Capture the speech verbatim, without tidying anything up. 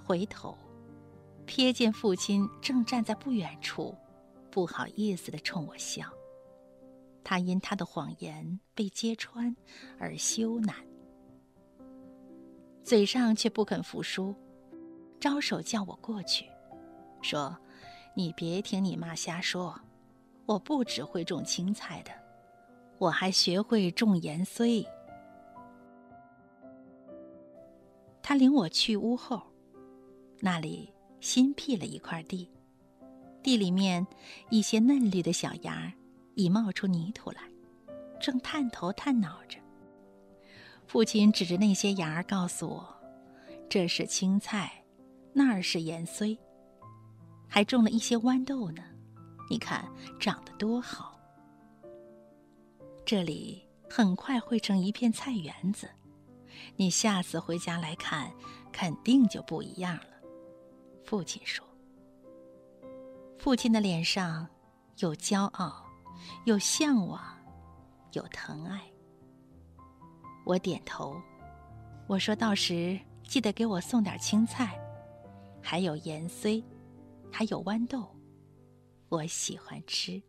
回头，瞥见父亲正站在不远处，不好意思地冲我笑。他因他的谎言被揭穿而羞赧，嘴上却不肯服输，招手叫我过去，说：“你别听你妈瞎说，我不只会种青菜的，我还学会种盐荽。”他领我去屋后，那里新辟了一块地，地里面一些嫩绿的小芽已冒出泥土来，正探头探脑着。父亲指着那些芽儿告诉我，这是青菜，那儿是盐荽，还种了一些豌豆呢，你看长得多好。这里很快会成一片菜园子，你下次回家来看，肯定就不一样了。父亲说。父亲的脸上有骄傲，有向往，有疼爱。我点头，我说到时记得给我送点青菜，还有盐荽，还有豌豆，我喜欢吃。